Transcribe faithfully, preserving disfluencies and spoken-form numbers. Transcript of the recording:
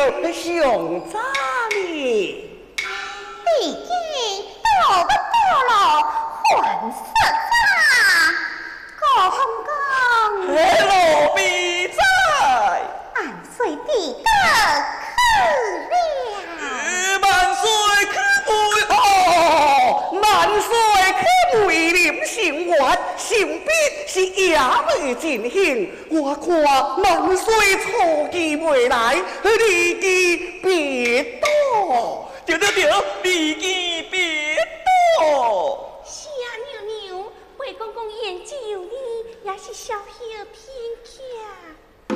上早哩。 毕竟到不到了还色差，我公公。 罗比在， 万岁的哥去了。 万岁去为哦，万岁去为临行员，成必是夜未进行。我看万岁初期未来，离机别多。对对对，离机别多。 是啊，娘娘，魏公公研究你也是小小偏巧。